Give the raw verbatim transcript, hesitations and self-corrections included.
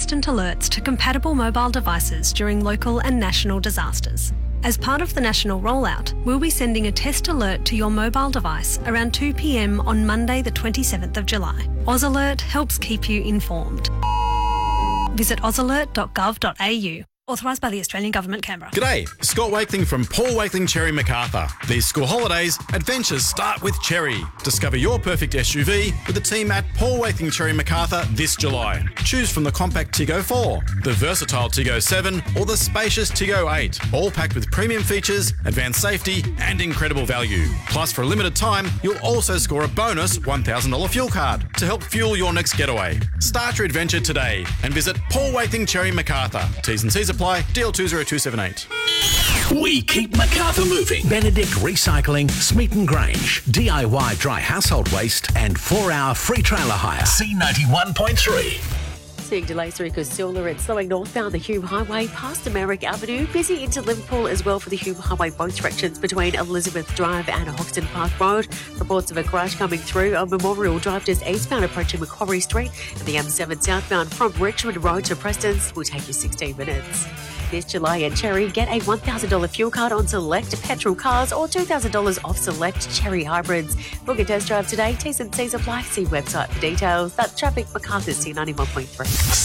instant alerts to compatible mobile devices during local and national disasters. As part of the national rollout, we'll be sending a test alert to your mobile device around two p m on Monday the twenty-seventh of July. AusAlert helps keep you informed. Visit ausalert dot gov dot a u. Authorised by the Australian Government, Canberra. G'day, Scott Wakeling from Paul Wakeling Cherry Macarthur. These school holidays, adventures start with Cherry. Discover your perfect S U V with the team at Paul Wakeling Cherry Macarthur this July. Choose from the compact Tiggo four, the versatile Tiggo seven or the spacious Tiggo eight, all packed with premium features, advanced safety and incredible value. Plus, for a limited time, you'll also score a bonus one thousand dollars fuel card to help fuel your next getaway. Start your adventure today and visit Paul Wakeling Cherry Macarthur. T's and C's apply. D L two zero two seven eight. We keep Macarthur moving. Benedict Recycling, Smeaton Grange, D I Y dry household waste and four hour free trailer hire. C ninety-one point three. Seeing delays through Casula and slowing northbound the Hume Highway past Merrick Avenue. Busy into Liverpool as well for the Hume Highway, both directions between Elizabeth Drive and Hoxton Park Road. Reports of a crash coming through on Memorial Drive just eastbound approaching Macquarie Street, and the M seven southbound from Richmond Road to Preston's will take you sixteen minutes. This July at Cherry, get a one thousand dollars fuel card on select petrol cars or two thousand dollars off select Cherry hybrids. Book a test drive today. T's and C's apply. See website for details. That's traffic, Macarthur C ninety-one point three.